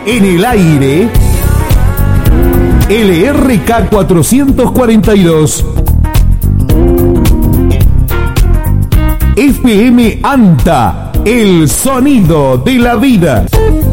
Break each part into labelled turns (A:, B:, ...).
A: En el aire, LRK 442. FM ANTA, el sonido de la vida.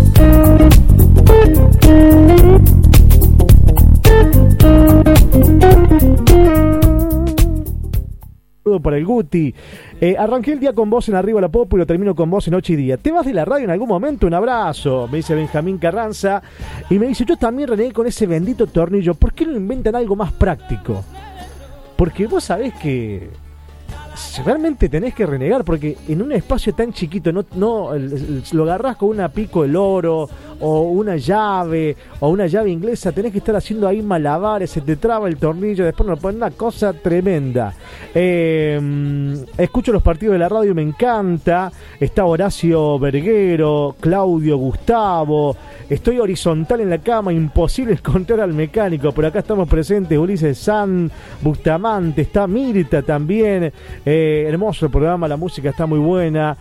B: Para el Guti. Arranqué el día con vos en Arriba la Pop y lo termino con vos en Noche y Día. ¿Te vas de la radio en algún momento? Un abrazo, me dice Benjamín Carranza. Y me dice, yo también renegué con ese bendito tornillo. ¿Por qué no inventan algo más práctico? Porque vos sabés que realmente tenés que renegar, porque en un espacio tan chiquito lo agarrás con una pico el oro o una llave inglesa, tenés que estar haciendo ahí malabares, se te traba el tornillo, después nos ponen una cosa tremenda. Escucho los partidos de la radio, me encanta. Está Horacio Verguero, Claudio Gustavo. Estoy horizontal en la cama, imposible encontrar al mecánico, pero acá estamos presentes. Ulises San, Bustamante, está Mirta también. Hermoso el programa, la música está muy buena.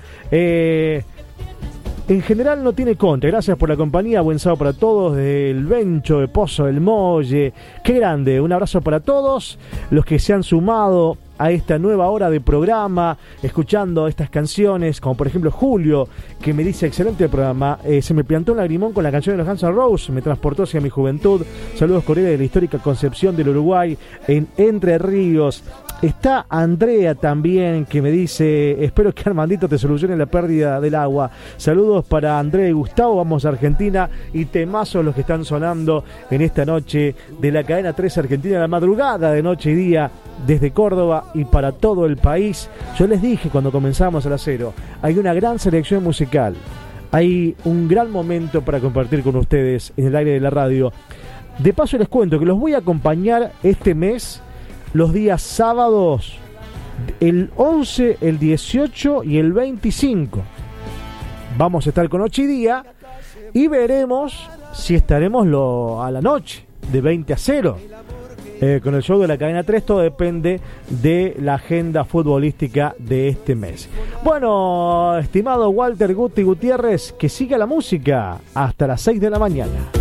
B: En general no tiene contra. Gracias por la compañía, buen sábado para todos. Del Bencho, de Pozo del Molle. Qué grande, un abrazo para todos los que se han sumado a esta nueva hora de programa, escuchando estas canciones, como por ejemplo Julio, que me dice, excelente el programa, se me plantó un lagrimón con la canción de los Guns N' Roses, me transportó hacia mi juventud. Saludos cordiales de la histórica Concepción del Uruguay, en Entre Ríos. Está Andrea también, que me dice, espero que Armandito te solucione la pérdida del agua. Saludos para Andrea y Gustavo, vamos a Argentina, y temazos los que están sonando en esta noche de la cadena 3 Argentina, la madrugada de Noche y Día, desde Córdoba y para todo el país. Yo les dije cuando comenzamos a las 0, hay una gran selección musical, hay un gran momento para compartir con ustedes en el aire de la radio. De paso les cuento que los voy a acompañar este mes, los días sábados, el 11, el 18 y el 25. Vamos a estar con Noche y Día y veremos si estaremos a la noche, de 20 a 0. Con el show de la cadena 3, todo depende de la agenda futbolística de este mes. Bueno, estimado Walter Guti Gutiérrez, que siga la música hasta las 6 de la mañana.